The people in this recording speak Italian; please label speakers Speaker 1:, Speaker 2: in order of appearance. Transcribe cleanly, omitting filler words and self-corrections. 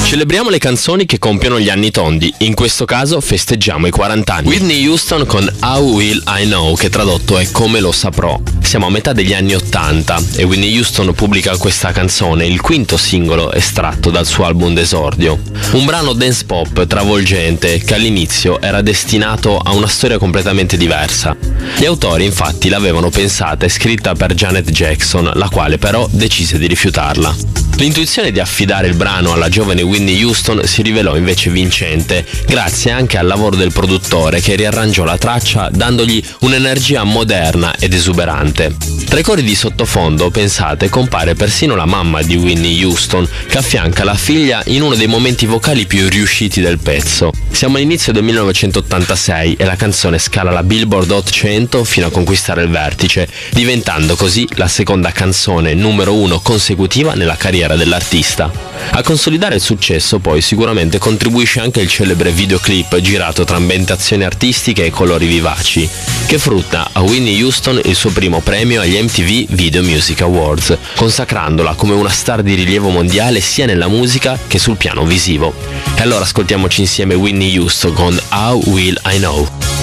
Speaker 1: Celebriamo le canzoni che compiono gli anni tondi, in questo caso festeggiamo i 40 anni. Whitney Houston con How Will I Know, che tradotto è Come lo saprò. Siamo a metà degli anni 80 e Whitney Houston pubblica questa canzone, il quinto singolo estratto dal suo album d'esordio. Un brano dance pop travolgente che all'inizio era destinato a una storia completamente diversa. Gli autori infatti l'avevano pensata e scritta per Janet Jackson, la quale però decise di rifiutarla. L'intuizione di affidare il brano alla giovane Whitney Houston si rivelò invece vincente, grazie anche al lavoro del produttore che riarrangiò la traccia dandogli un'energia moderna ed esuberante. Tra i cori di sottofondo, pensate, compare persino la mamma di Whitney Houston che affianca la figlia in uno dei momenti vocali più riusciti del pezzo. Siamo all'inizio del 1986 e la canzone scala la Billboard Hot 100 fino a conquistare il vertice, diventando così la seconda canzone numero 1 consecutiva nella carriera dell'artista. A consolidare il successo poi sicuramente contribuisce anche il celebre videoclip girato tra ambientazioni artistiche e colori vivaci, che frutta a Whitney Houston il suo primo premio agli MTV Video Music Awards, consacrandola come una star di rilievo mondiale sia nella musica che sul piano visivo. E allora ascoltiamoci insieme Whitney Houston con How Will I Know.